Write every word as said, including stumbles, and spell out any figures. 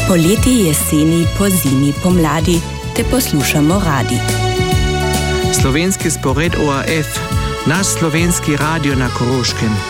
Poleti, jeseni, pozimi, pomladi te poslušamo radi. Slovenski spored O R F, naš slovenski radio na Koroškem.